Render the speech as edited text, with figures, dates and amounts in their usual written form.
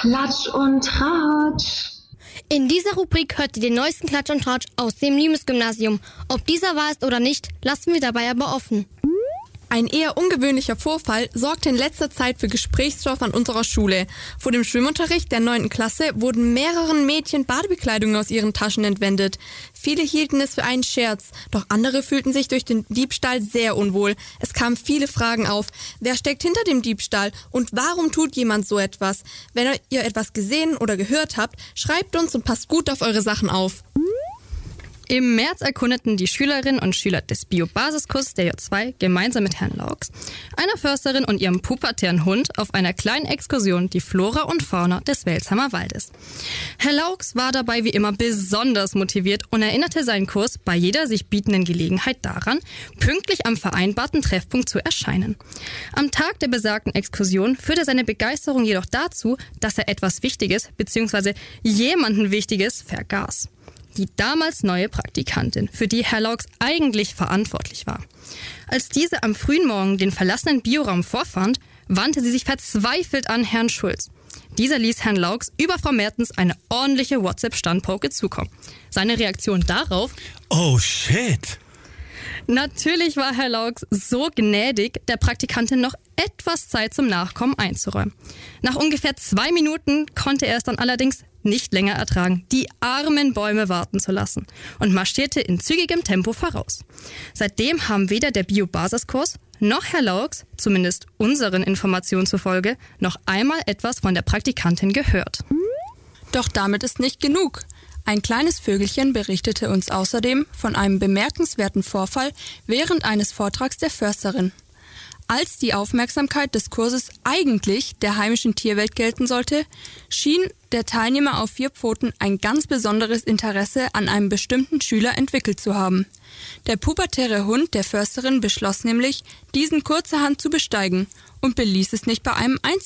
Klatsch und Tratsch. In dieser Rubrik hört ihr den neuesten Klatsch und Tratsch aus dem Limes-Gymnasium. Ob dieser wahr ist oder nicht, lassen wir dabei aber offen. Ein eher ungewöhnlicher Vorfall sorgte in letzter Zeit für Gesprächsstoff an unserer Schule. Vor dem Schwimmunterricht der 9. Klasse wurden mehreren Mädchen Badebekleidung aus ihren Taschen entwendet. Viele hielten es für einen Scherz, doch andere fühlten sich durch den Diebstahl sehr unwohl. Es kamen viele Fragen auf. Wer steckt hinter dem Diebstahl und warum tut jemand so etwas? Wenn ihr etwas gesehen oder gehört habt, schreibt uns und passt gut auf eure Sachen auf. Im März erkundeten die Schülerinnen und Schüler des Bio-Basiskurses der J2 gemeinsam mit Herrn Laux, einer Försterin und ihrem pubertären Hund auf einer kleinen Exkursion die Flora und Fauna des Welsheimer Waldes. Herr Laux war dabei wie immer besonders motiviert und erinnerte seinen Kurs bei jeder sich bietenden Gelegenheit daran, pünktlich am vereinbarten Treffpunkt zu erscheinen. Am Tag der besagten Exkursion führte seine Begeisterung jedoch dazu, dass er etwas Wichtiges bzw. jemanden Wichtiges vergaß. Die damals neue Praktikantin, für die Herr Laux eigentlich verantwortlich war. Als diese am frühen Morgen den verlassenen Bioraum vorfand, wandte sie sich verzweifelt an Herrn Schulz. Dieser ließ Herrn Laux über Frau Mertens eine ordentliche WhatsApp-Standpauke zukommen. Seine Reaktion darauf: Oh shit! Natürlich war Herr Laux so gnädig, der Praktikantin noch etwas Zeit zum Nachkommen einzuräumen. Nach ungefähr 2 Minuten konnte er es dann allerdings nicht länger ertragen, die armen Bäume warten zu lassen und marschierte in zügigem Tempo voraus. Seitdem haben weder der Bio-Basiskurs noch Herr Laux, zumindest unseren Informationen zufolge, noch einmal etwas von der Praktikantin gehört. Doch damit ist nicht genug. Ein kleines Vögelchen berichtete uns außerdem von einem bemerkenswerten Vorfall während eines Vortrags der Försterin. Als die Aufmerksamkeit des Kurses eigentlich der heimischen Tierwelt gelten sollte, schien der Teilnehmer auf 4 Pfoten ein ganz besonderes Interesse an einem bestimmten Schüler entwickelt zu haben. Der pubertäre Hund der Försterin beschloss nämlich, diesen kurzerhand zu besteigen und beließ es nicht bei einem einzigen